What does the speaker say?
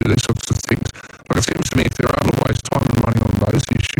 these sorts of things. Like, it seems to me if there are other ways, time and money on those issues,